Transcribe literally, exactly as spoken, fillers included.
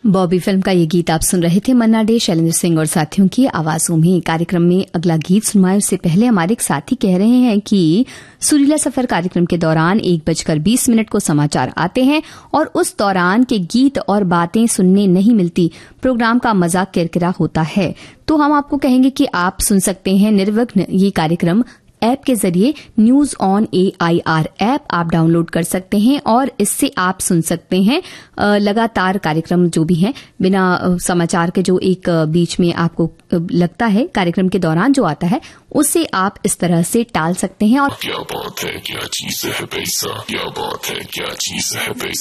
Bobby film का ये गीत आप सुन रहे थे मन्ना डे, शैलेंद्र सिंह और साथियों की आवाजों में। कार्यक्रम में अगला गीत सुनवाए उससे पहले हमारे एक साथी कह रहे हैं कि सुरीला सफर कार्यक्रम के दौरान एक बजकर बीस मिनट को समाचार आते हैं और उस दौरान के गीत और बातें सुनने नहीं मिलती। प्रोग्राम का मजा किरकिरा होता है। तो हम आपको कहेंगे कि आप सुन सकते हैं निर्विघ्न ये कार्यक्रम ऐप के जरिए। News on A I R app आप डाउनलोड कर सकते हैं और इससे आप सुन सकते हैं लगातार कार्यक्रम जो भी हैं, बिना समाचार के जो एक बीच में आपको लगता है कार्यक्रम के दौरान जो आता है उसे आप इस तरह से टाल सकते हैं। और क्या बात है, क्या चीज है पैसा, क्या बात है, क्या चीज है पैसा।